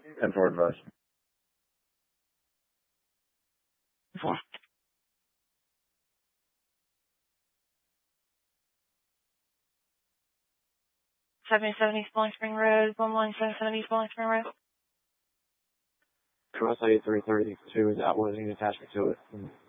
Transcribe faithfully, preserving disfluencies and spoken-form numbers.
ten four advice. Four. seventy-seven East Bowling Spring Road, one one seven seven East Bowling Spring Road. Cross eighty-three thirty-two is outwarding attachment to it.